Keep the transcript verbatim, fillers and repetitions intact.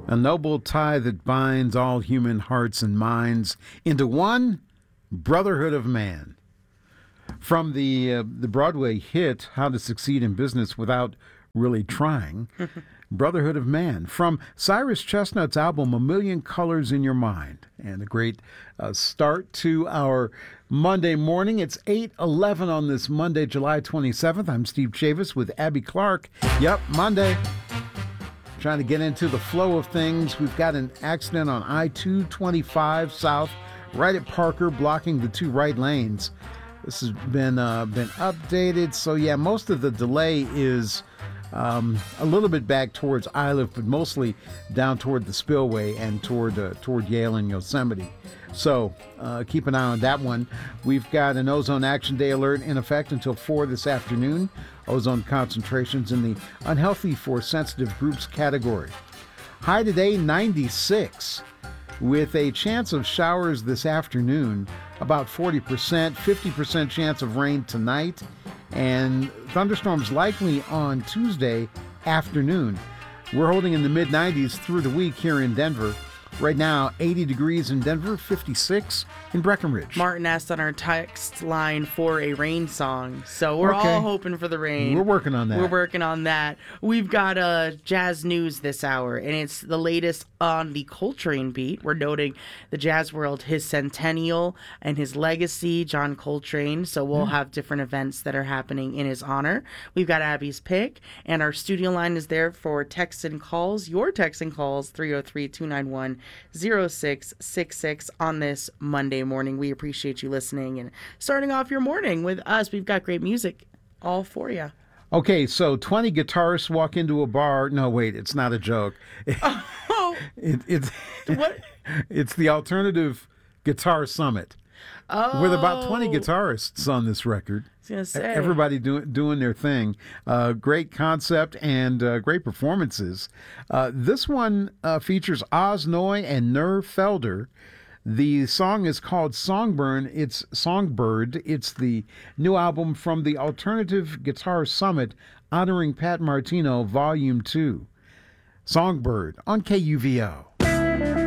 A noble tie that binds all human hearts and minds into one brotherhood of man. From the uh, the Broadway hit How to Succeed in Business Without Really Trying, Brotherhood of Man. From Cyrus Chestnut's album A Million Colors in Your Mind. And a great uh, start to our Monday morning. It's eight eleven on this Monday, July twenty-seventh. I'm Steve Chavis with Abby Clark. Yep, Monday. Trying to get into the flow of things. We've got an accident on I two twenty-five South, right at Parker, blocking the two right lanes. This has been uh, been updated. So, yeah, most of the delay is um, a little bit back towards Iliff, but mostly down toward the Spillway and toward uh, toward Yale and Yosemite. So uh, keep an eye on that one. We've got an ozone action day alert in effect until four this afternoon. Ozone concentrations in the unhealthy for sensitive groups category. High today, ninety-six, with a chance of showers this afternoon, about forty percent, fifty percent chance of rain tonight, and thunderstorms likely on Tuesday afternoon. We're holding in the mid nineties through the week here in Denver. Right now, eighty degrees in Denver, fifty-six in Breckenridge. Martin asked on our text line for a rain song, so we're Okay. all hoping for the rain. We're working on that. We're working on that. We've got uh, jazz news this hour, and it's the latest on the Coltrane beat. We're noting the jazz world, his centennial and his legacy, John Coltrane. So we'll have different events that are happening in his honor. We've got Abby's pick, and our studio line is there for texts and calls. Your texts and calls, three oh three, two nine one, oh six six six on this Monday morning. We appreciate you listening and starting off your morning with us. We've got great music all for you. Okay, so twenty guitarists walk into a bar. No, wait, it's not a joke. Oh, It, it's what? it's the Alternative Guitar Summit Oh, with about twenty guitarists on this record. I was gonna say. Everybody doing doing their thing. Uh, great concept and uh, great performances. Uh, this one uh, features Oz Noy and Ner Felder. The song is called Songbird. It's Songbird. It's the new album from the Alternative Guitar Summit honoring Pat Martino, Volume two. Songbird on K U V O.